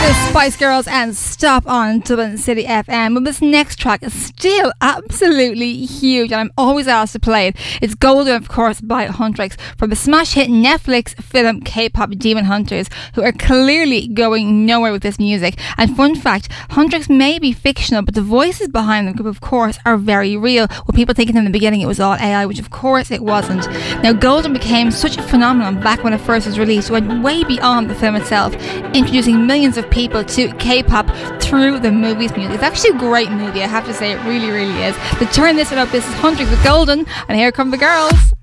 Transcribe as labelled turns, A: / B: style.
A: Spice Girls and Stop on Dublin City FM. Well, this next track is still absolutely huge and I'm always asked to play it. It's Golden, of course, by Huntrix from the smash hit Netflix film K-pop Demon Hunters, who are clearly going nowhere with this music. And fun fact, Huntrix may be fictional, but the voices behind them, of course, are very real, with people thinking in the beginning it was all AI, which of course it wasn't. Now, Golden became such a phenomenon back when it first was released, went way beyond the film itself, introducing millions of people to K-pop through the movie's music. It's actually a great movie, I have to say, it really, really is. But turn this one up, this is Huntrix with Golden, and here come the girls.